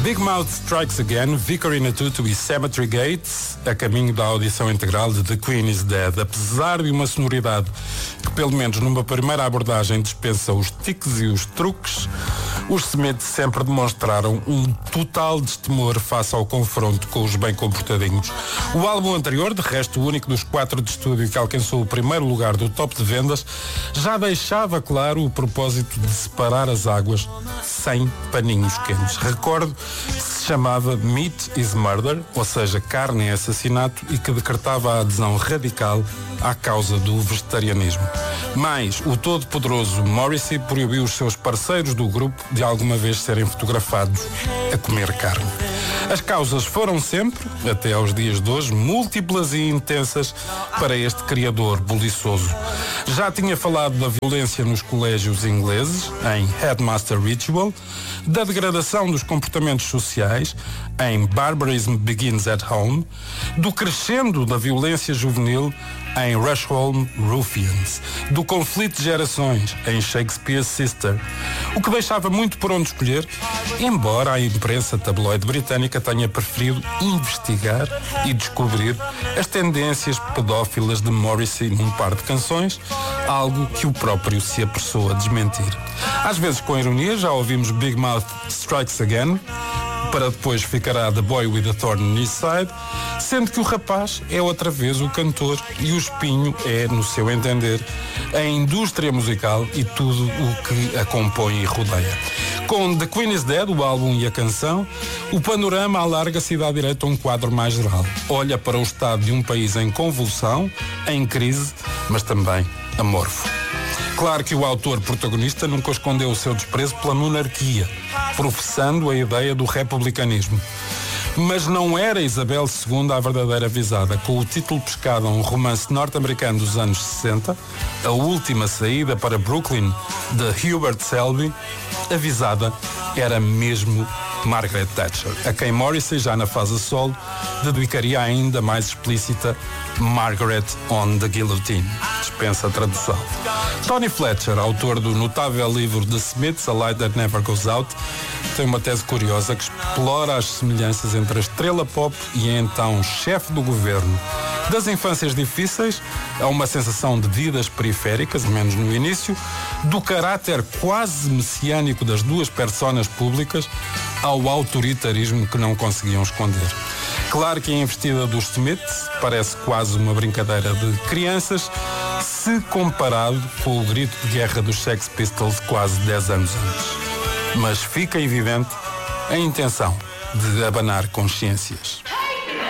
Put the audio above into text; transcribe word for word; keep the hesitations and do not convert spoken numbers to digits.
Big Mouth Strikes Again, Victory in a Tutu e Cemetery Gates, a caminho da audição integral de The Queen is Dead. Apesar de uma sonoridade que, pelo menos numa primeira abordagem, dispensa os tiques e os truques, os Smiths sempre demonstraram um total destemor face ao confronto com os bem comportadinhos. O álbum anterior, de resto o único dos quatro de estúdio que alcançou o primeiro lugar do top de vendas, já deixava claro o propósito de separar as águas sem paninhos quentes. Recordo que se chamava Meat is Murder, ou seja, carne é assassinato, e que decretava a adesão radical à causa do vegetarianismo. Mas o todo-poderoso Morrissey proibiu os seus parceiros do grupo de alguma vez serem fotografados a comer carne. As causas foram sempre, até aos dias de hoje, múltiplas e intensas para este criador buliçoso. Já tinha falado da violência nos colégios ingleses, em Headmaster Ritual, da degradação dos comportamentos sociais, em Barbarism Begins at Home, do crescendo da violência juvenil, em Rushholm Ruffians, do conflito de gerações, em Shakespeare's Sister, o que deixava muito por onde escolher, embora a imprensa tabloide britânica tenha preferido investigar e descobrir as tendências pedófilas de Morrissey num par de canções, algo que o próprio se apressou a desmentir. Às vezes com ironia, já ouvimos Big Mouth Strikes Again, para depois ficará The Boy with a Thorn in His Side, sendo que o rapaz é outra vez o cantor e o espinho é, no seu entender, a indústria musical e tudo o que a compõe e rodeia. Com The Queen is Dead, o álbum e a canção, o panorama alarga-se e dá direito a um quadro mais geral. Olha para o estado de um país em convulsão, em crise, mas também amorfo. Claro que o autor protagonista nunca escondeu o seu desprezo pela monarquia, professando a ideia do republicanismo. Mas não era Isabel segunda a verdadeira avisada. Com o título pescado a um romance norte-americano dos anos sessenta, A Última Saída para Brooklyn, de Hubert Selby, avisada era mesmo Margaret Thatcher, a quem Morrissey, já na fase solo, dedicaria a ainda mais explícita Margaret on the Guillotine. Dispensa a tradução. Tony Fletcher, autor do notável livro The Smiths, A Light That Never Goes Out, tem uma tese curiosa que explora as semelhanças entre a estrela pop e a então chefe do governo. Das infâncias difíceis a uma sensação de vidas periféricas, menos no início, do caráter quase messiânico das duas personas públicas ao autoritarismo que não conseguiam esconder. Claro que a investida dos Smiths parece quase uma brincadeira de crianças, se comparado com o grito de guerra dos Sex Pistols quase dez anos antes. Mas fica evidente a intenção de abanar consciências.